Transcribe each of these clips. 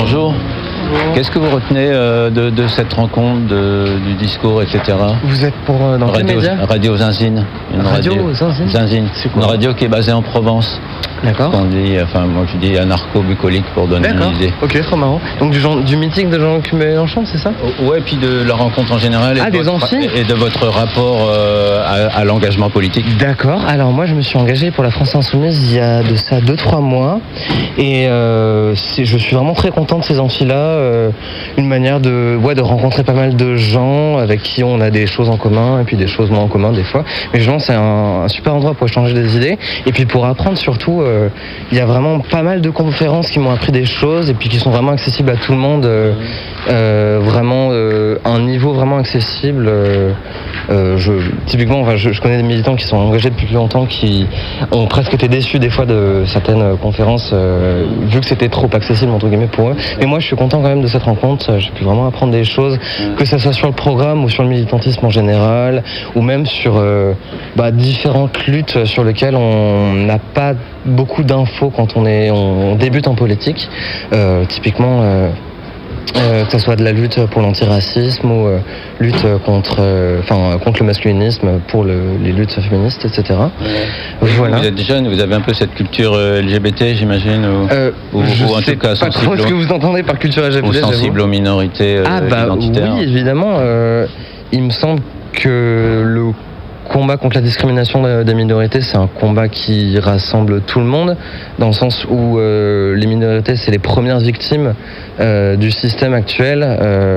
Bonjour. Qu'est-ce que vous retenez de cette rencontre, du discours, etc. Vous êtes pour dans quel média ? Radio Zinzine. Zinzine. C'est quoi ? Une radio qui est basée en Provence. D'accord. On dit, moi je dis anarcho-bucolique pour donner une idée. Ok, trop marrant. Donc du meeting de Jean-Luc Mélenchon, c'est ça ? Ouais, puis de la rencontre en général et de votre rapport à l'engagement politique. D'accord. Alors moi je me suis engagé pour la France Insoumise il y a de ça 2-3 mois et je suis vraiment très content de ces amphis-là. Une manière de rencontrer pas mal de gens avec qui on a des choses en commun et puis des choses moins en commun des fois. Mais je pense que c'est un super endroit pour échanger des idées et puis pour apprendre surtout. Il y a vraiment pas mal de conférences qui m'ont appris des choses et puis qui sont vraiment accessibles à tout le monde. Vraiment un niveau vraiment accessible. Typiquement, je connais des militants qui sont engagés depuis plus longtemps qui ont presque été déçus des fois de certaines conférences vu que c'était trop accessible entre guillemets pour eux. Mais moi je suis content quand même de cette rencontre, j'ai pu vraiment apprendre des choses, que ce soit sur le programme ou sur le militantisme en général, ou même sur différentes luttes sur lesquelles on n'a pas beaucoup d'infos quand on débute en politique. Typiquement que ce soit de la lutte pour l'antiracisme ou lutte contre le masculinisme, pour les luttes féministes, etc. Voilà. Vous êtes jeune, vous avez un peu cette culture LGBT, j'imagine, ou en tout cas pas trop ce que vous entendez par culture LGBT. Ou sensible aux minorités identitaires. Oui, évidemment. Il me semble que le combat contre la discrimination des minorités, c'est un combat qui rassemble tout le monde, dans le sens où les minorités, c'est les premières victimes du système actuel.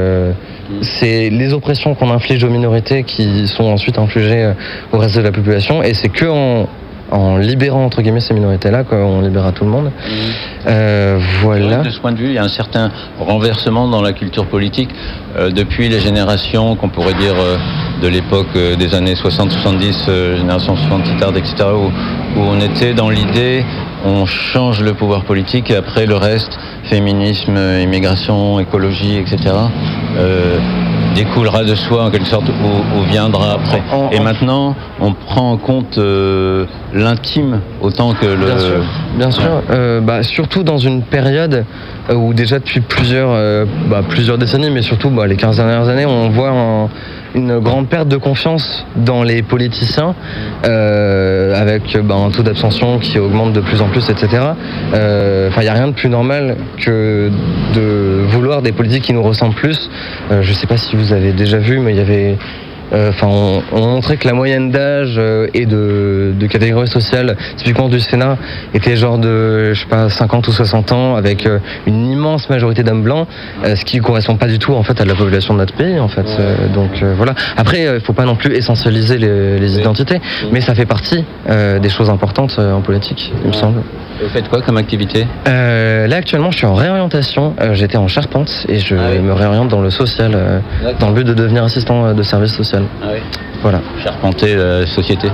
C'est les oppressions qu'on inflige aux minorités qui sont ensuite infligées au reste de la population, et c'est que en libérant entre guillemets ces minorités-là qu'on libérera tout le monde. Voilà. De ce point de vue, il y a un certain renversement dans la culture politique depuis les générations qu'on pourrait dire de l'époque des années 60-70, génération 60 tard, etc., où on était dans l'idée, on change le pouvoir politique et après le reste, féminisme, immigration, écologie, etc., découlera de soi en quelque sorte ou viendra après. Et maintenant, on prend en compte l'intime autant que le... Bien sûr. Surtout dans une période où déjà depuis plusieurs décennies, mais surtout les 15 dernières années, on voit une grande perte de confiance dans les politiciens, avec un taux d'abstention qui augmente de plus en plus, etc. Il n'y a rien de plus normal que de vouloir des politiques qui nous ressemblent plus. Je ne sais pas si vous avez déjà vu, mais il y avait... on montrait que la moyenne d'âge et de catégorie sociale, typiquement du Sénat, était genre de 50 ou 60 ans, avec une immense majorité d'hommes blancs, ce qui ne correspond pas du tout en fait à la population de notre pays en fait. Voilà. Après, il ne faut pas non plus essentialiser les identités, mais ça fait partie des choses importantes en politique, il me semble. Vous faites quoi comme activité ? Là actuellement je suis en réorientation, j'étais en charpente et je me réoriente dans le social, dans le but de devenir assistant de service social. Ah oui. Voilà. Charpenter la société.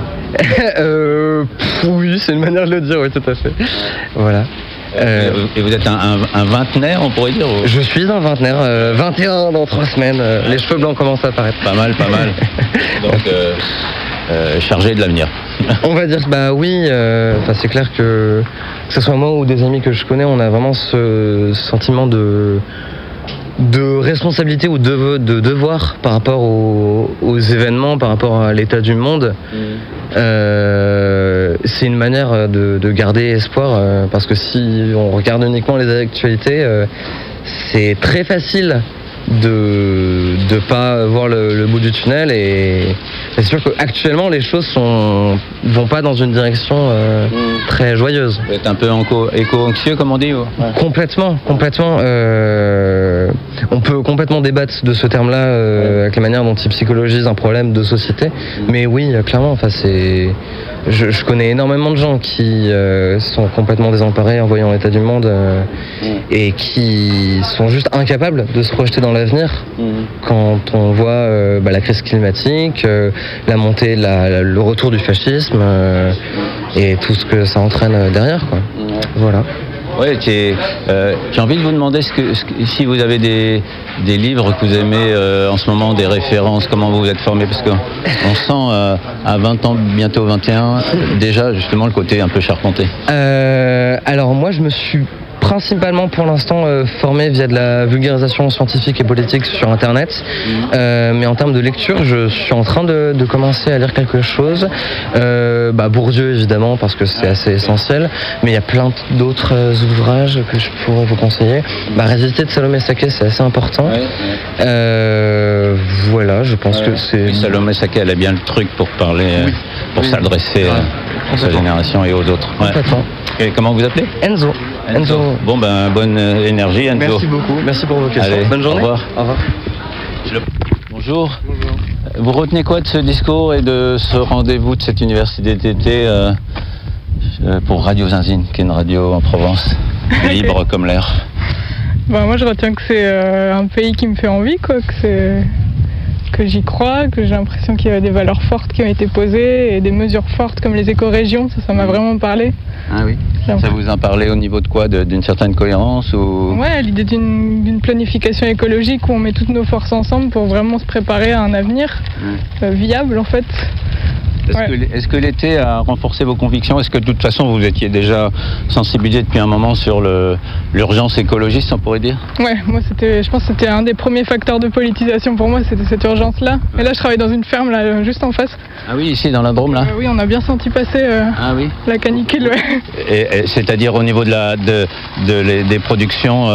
Oui, c'est une manière de le dire, oui, tout à fait. Voilà. Et vous êtes un vingtenaire, on pourrait dire ou... Je suis un vingtenaire, 21 dans 3 semaines, les cheveux blancs commencent à apparaître. Pas mal. Donc, chargé de l'avenir. On va dire oui, c'est clair que ce soit moi ou des amis que je connais, on a vraiment ce sentiment de responsabilité ou de devoir par rapport aux événements, par rapport à l'état du monde. C'est une manière de garder espoir, parce que si on regarde uniquement les actualités, c'est très facile de pas voir le bout du tunnel, et c'est sûr qu'actuellement les choses vont pas dans une direction très joyeuse. Vous êtes un peu éco-anxieux comme on dit ou... Complètement. On peut complètement débattre de ce terme-là avec la manière dont il psychologise un problème de société, mais oui, clairement, je connais énormément de gens qui sont complètement désemparés en voyant l'état du monde et qui sont juste incapables de se projeter dans l'avenir quand on voit la crise climatique, la montée, le retour du fascisme et tout ce que ça entraîne derrière, quoi. Voilà. Ouais, j'ai envie de vous demander si vous avez des livres que vous aimez en ce moment, des références, comment vous vous êtes formé, parce qu'on sent à 20 ans, bientôt 21, déjà justement le côté un peu charpenté. Alors moi je me suis principalement pour l'instant formé via de la vulgarisation scientifique et politique sur Internet. Mais en termes de lecture, je suis en train de commencer à lire quelque chose. Bourdieu évidemment parce que c'est assez essentiel, mais il y a plein d'autres ouvrages que je pourrais vous conseiller. Résister de Salomé Saké, c'est assez important. Voilà, je pense que c'est... Oui, Salomé Saké, elle a bien le truc pour parler, pour s'adresser à sa génération et aux autres. Et comment vous appelez? Enzo. Bon, bonne énergie, Enzo. Merci beaucoup. Merci pour vos questions. Allez, bonne journée. Au revoir. Au revoir. Bonjour. Vous retenez quoi de ce discours et de ce rendez-vous de cette université d'été pour Radio Zinzine, qui est une radio en Provence, libre comme l'air? Moi, je retiens que c'est un pays qui me fait envie, quoi, que j'y crois, que j'ai l'impression qu'il y a des valeurs fortes qui ont été posées et des mesures fortes comme les écorégions, ça m'a vraiment parlé. Ah oui. Ça vous en parlait au niveau de quoi? D'une certaine cohérence ou... Ouais, l'idée d'une planification écologique où on met toutes nos forces ensemble pour vraiment se préparer à un avenir viable en fait. Est-ce que l'été a renforcé vos convictions? Est-ce que de toute façon vous étiez déjà sensibilisé depuis un moment sur l'urgence écologiste, on pourrait dire? Ouais, moi je pense que c'était un des premiers facteurs de politisation pour moi, c'était cette urgence-là. Et là je travaille dans une ferme là, juste en face. Ah oui, ici dans la Drôme là? Oui, on a bien senti passer la canicule. Et c'est-à-dire au niveau des productions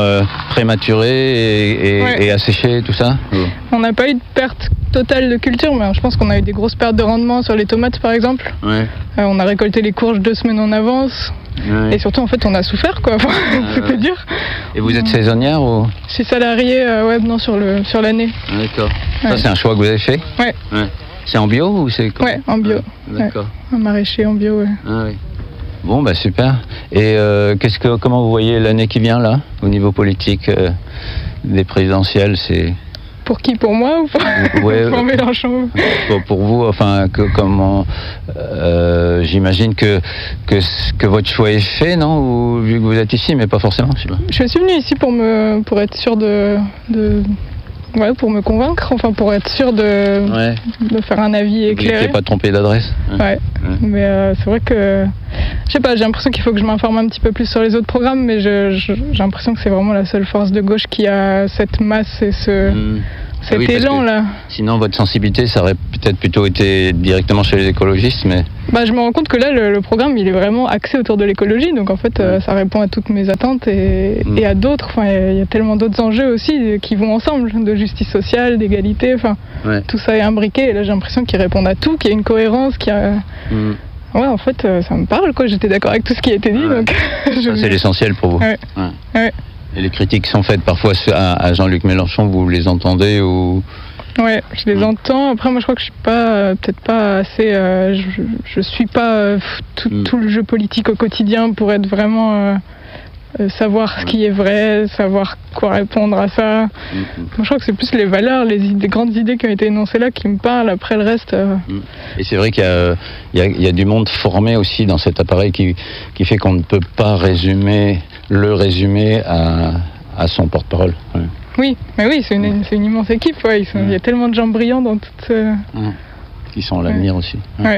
prématurées et asséchées, tout ça? On n'a pas eu de perte totale de culture, mais je pense qu'on a eu des grosses pertes de rendement sur les tomates par exemple. On a récolté les courges 2 semaines en avance. Et surtout en fait on a souffert quoi, c'était dur. Et vous êtes saisonnière ou? Je suis salariée sur l'année. D'accord. Ça c'est un choix que vous avez fait? Ouais. C'est en bio ou c'est quoi? Ouais, en bio. D'accord. Un maraîcher en bio, Ah oui. Bon super. Et comment vous voyez l'année qui vient là, au niveau politique des présidentielles? Pour qui? Pour moi ou pour Mélenchon? Pour vous, enfin, comment j'imagine que votre choix est fait, non? Ou vu que vous êtes ici, mais pas forcément, je sais pas. Je suis venue ici pour être sûr pour me convaincre, enfin pour être sûr de faire un avis éclairé. Vous n'étiez pas trompé d'adresse? Mais c'est vrai que, je sais pas, j'ai l'impression qu'il faut que je m'informe un petit peu plus sur les autres programmes, mais j'ai l'impression que c'est vraiment la seule force de gauche qui a cette masse et cet élan là. Sinon votre sensibilité ça aurait peut-être plutôt été directement chez les écologistes, mais... je me rends compte que là le programme il est vraiment axé autour de l'écologie, donc en fait ça répond à toutes mes attentes et à d'autres. Enfin il y a tellement d'autres enjeux aussi qui vont ensemble, de justice sociale, d'égalité, enfin tout ça est imbriqué et là j'ai l'impression qu'ils répondent à tout, qu'il y a une cohérence, qu'il y a... Ouais, en fait ça me parle quoi, j'étais d'accord avec tout ce qui a été dit donc... Ça c'est l'essentiel pour vous. Et les critiques sont faites parfois à Jean-Luc Mélenchon, vous les entendez ou... Ouais, je les entends. Après, moi, je crois que je suis peut-être pas assez... je suis pas tout le jeu politique au quotidien pour être vraiment... savoir ce qui est vrai, savoir quoi répondre à ça. Moi, je crois que c'est plus les valeurs, les grandes idées qui ont été énoncées là qui me parlent. Après, le reste... Et c'est vrai qu'il y a du monde formé aussi dans cet appareil qui fait qu'on ne peut pas résumer à son porte-parole. Oui, mais oui, c'est une immense équipe. Il y a tellement de gens brillants dans toute... Qui sont à l'avenir aussi.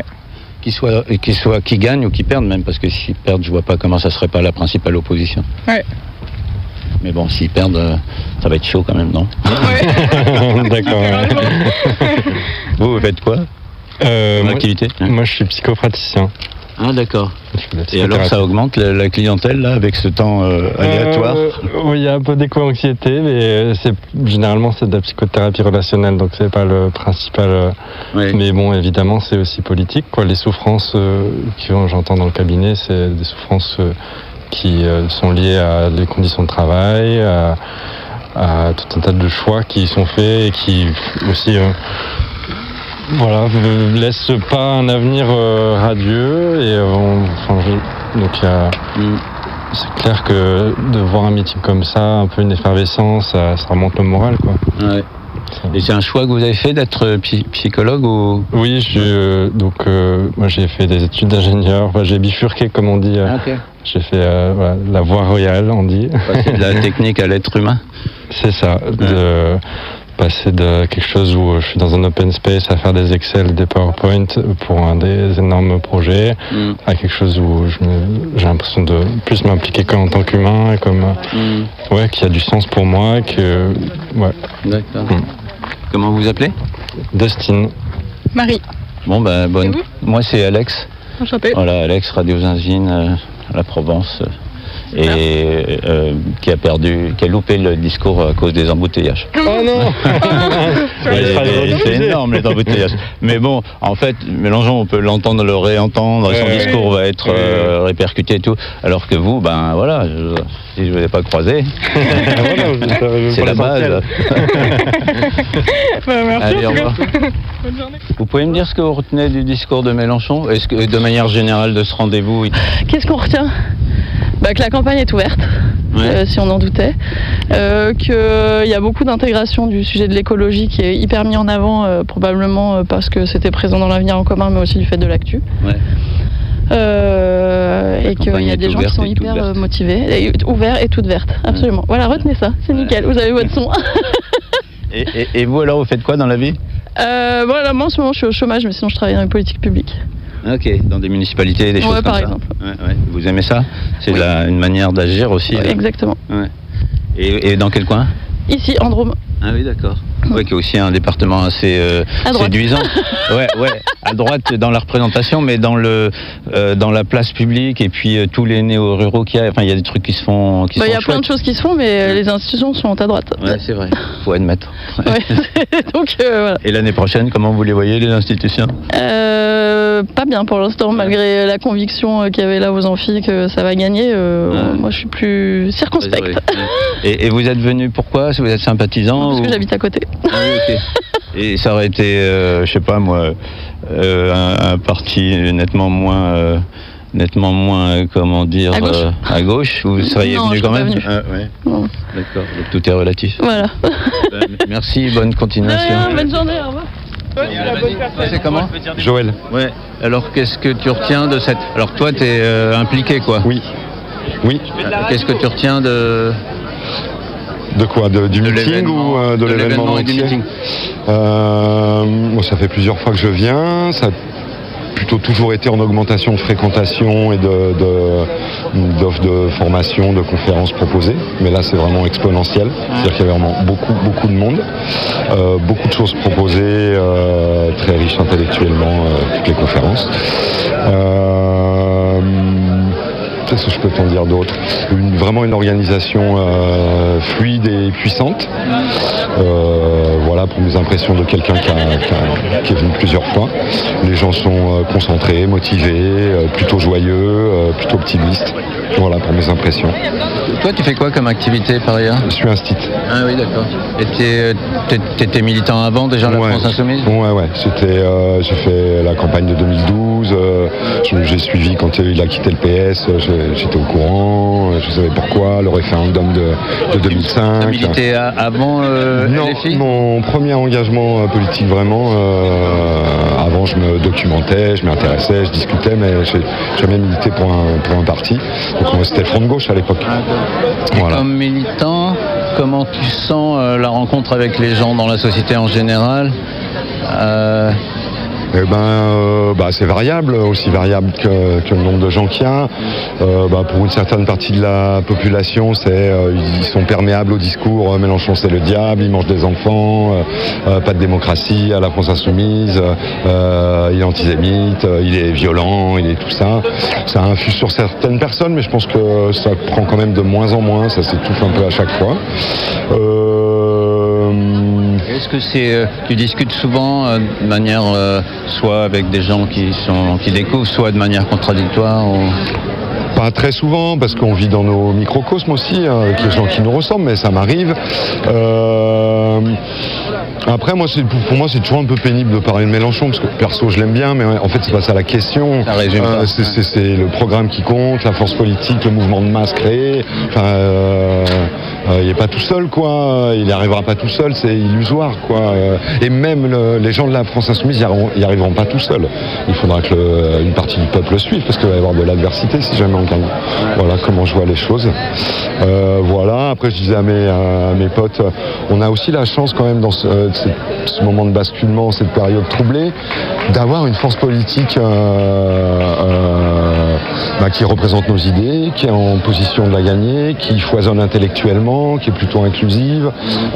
Qui gagnent ou qui perdent même, parce que s'ils perdent, je vois pas comment ça serait pas la principale opposition. Mais bon, s'ils perdent, ça va être chaud quand même, non? D'accord. Vous faites quoi? Activité? Moi, je suis psychopraticien. Ah d'accord. Et alors ça augmente la clientèle là avec ce temps aléatoire? Oui, il y a un peu d'éco-anxiété, mais généralement c'est de la psychothérapie relationnelle, donc c'est pas le principal. Mais bon, évidemment c'est aussi politique, quoi. Les souffrances que j'entends dans le cabinet, c'est des souffrances qui sont liées à des conditions de travail, à tout un tas de choix qui sont faits et qui aussi... ne laisse pas un avenir radieux et donc c'est clair que de voir un meeting comme ça, un peu une effervescence, ça remonte le moral quoi. Et c'est un choix que vous avez fait d'être psychologue ou... Oui, moi j'ai fait des études d'ingénieur, j'ai bifurqué comme on dit. J'ai fait la voie royale on dit. Passer de la technique à l'être humain. C'est ça. passer de quelque chose où je suis dans un open space à faire des Excel, des PowerPoint pour des énormes projets, à quelque chose où j'ai l'impression de plus m'impliquer qu'en tant qu'humain, qui a du sens pour moi. D'accord. Comment vous appelez? Dustin. Marie. Bon, bonne. Moi, c'est Alex. Enchanté. Voilà, Alex, Radio Zinzine, à la Provence. Et qui a loupé le discours à cause des embouteillages. Oh non. C'est énorme les embouteillages. Mais bon, en fait, Mélenchon, on peut l'entendre, le réentendre, son discours va être répercuté et tout. Alors que vous, si je ne vous ai pas croisé, c'est la base. Merci. Allez, au revoir. Bonne journée. Vous pouvez me dire ce que vous retenez du discours de Mélenchon? Est-ce que, de manière générale, de ce rendez-vous? Qu'est-ce qu'on retient? Que la campagne est ouverte, si on en doutait, qu'il y a beaucoup d'intégration du sujet de l'écologie qui est hyper mis en avant, probablement parce que c'était présent dans l'Avenir en commun, mais aussi du fait de l'actu. Et qu'il y a des gens qui sont hyper motivés, ouverts et toutes vertes, absolument. Voilà, retenez ça, c'est nickel, vous avez votre son. Et vous alors, vous faites quoi dans la vie? Moi en ce moment je suis au chômage, mais sinon je travaille dans les politiques publiques. Ok, dans des municipalités, des choses comme par ça. Exemple. Vous aimez ça? C'est une manière d'agir aussi. Exactement. Et dans quel coin? Ici, en Drôme. Ah oui, d'accord. Qui est aussi un département assez séduisant. À droite dans la représentation, mais dans la place publique et puis tous les néo-ruraux qu'il y a. Enfin, il y a des trucs qui se font. Il y a plein de choses qui se font, mais les institutions sont à droite. Ouais, c'est vrai. Faut admettre. Donc voilà. Et l'année prochaine, comment vous les voyez, les institutions? Pas bien pour l'instant, malgré la conviction qu'il y avait là aux amphis que ça va gagner. Moi, je suis plus circonspecte. Et vous êtes venu pourquoi? Vous êtes sympathisant? Parce que j'habite à côté. Et ça aurait été, je sais pas moi, un parti nettement moins, comment dire, à gauche, vous seriez venu quand même? Non. D'accord, donc tout est relatif. Voilà. Merci, bonne continuation. Bonne journée, au revoir. C'est comment? Joël. Ouais. Alors qu'est-ce que tu retiens de cette... Alors toi tu es impliqué quoi? Oui. Qu'est-ce que tu retiens de... De quoi? Du meeting ou de l'événement entier? Ça fait plusieurs fois que je viens. Ça a plutôt toujours été en augmentation de fréquentation et d'offres de formation, de conférences proposées. Mais là, c'est vraiment exponentiel. C'est-à-dire qu'il y avait vraiment beaucoup de monde. Beaucoup de choses proposées, très riches intellectuellement, toutes les conférences. Qu'est-ce que je peux t'en dire d'autre? Vraiment une organisation fluide et puissante. Voilà pour mes impressions de quelqu'un qui est venu plusieurs fois. Les gens sont concentrés, motivés, plutôt joyeux, plutôt optimistes. Voilà pour mes impressions. Toi, tu fais quoi comme activité par ailleurs? Je suis instit. Ah oui, d'accord. Et t'étais militant avant déjà la France Insoumise? Ouais. J'ai fait la campagne de 2012. J'ai suivi quand il a quitté le PS. J'étais au courant. Je savais pourquoi. Le référendum de 2005. Tu as milité avant Non, LFI? mon premier engagement politique vraiment. Avant, je me documentais, je m'intéressais, je discutais, mais j'ai jamais milité pour un parti. Donc moi, c'était le Front de gauche à l'époque. Voilà. Comme militant, comment tu sens la rencontre avec les gens dans la société en général? C'est variable, aussi variable que le nombre de gens qu'il y a. Pour une certaine partie de la population, ils sont perméables au discours Mélenchon c'est le diable, il mange des enfants, pas de démocratie à la France Insoumise, il est antisémite, il est violent, il est tout ça. Ça infuse sur certaines personnes, mais je pense que ça prend quand même de moins en moins, ça s'étouffe un peu à chaque fois. Est-ce que tu discutes souvent de manière soit avec des gens qui découvrent, soit de manière contradictoire ou... Pas très souvent, parce qu'on vit dans nos microcosmes aussi, avec les gens qui nous ressemblent, mais ça m'arrive. Après, pour moi, c'est toujours un peu pénible de parler de Mélenchon, parce que perso, je l'aime bien, mais en fait, c'est pas ça la question. C'est le programme qui compte, la force politique, le mouvement de masse créé. il n'est pas tout seul, quoi. Il n'arrivera pas tout seul, c'est illusoire, quoi. Et même les gens de la France Insoumise n'y arriveront pas tout seuls. Il faudra que une partie du peuple le suive, parce qu'il va y avoir de l'adversité si jamais on gagne. Voilà comment je vois les choses. Voilà. Après, je disais à mes potes, on a aussi la chance quand même dans ce moment de basculement, cette période troublée, d'avoir une force politique qui représente nos idées, qui est en position de la gagner, qui foisonne intellectuellement, qui est plutôt inclusive.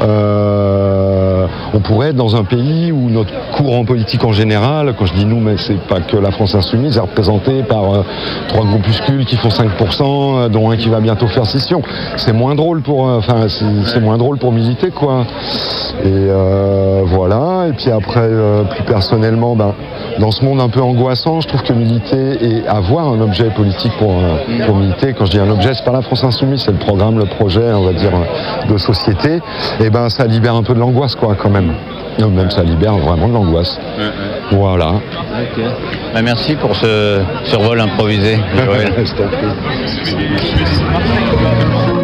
On pourrait être dans un pays où notre courant politique en général, quand je dis nous, mais c'est pas que la France Insoumise, est représentée par 3 groupuscules qui font 5%, dont un qui va bientôt faire scission. C'est moins drôle c'est moins drôle pour militer, quoi. Et voilà. Et puis après, plus personnellement, dans ce monde un peu angoissant, je trouve que militer et avoir un objet politique pour militer, quand je dis un objet, c'est pas la France Insoumise, c'est le programme, le projet, on va dire, de société, et ça libère un peu de l'angoisse, quoi, quand même. Même ça libère vraiment de l'angoisse. Voilà. Okay. Merci pour ce survol improvisé.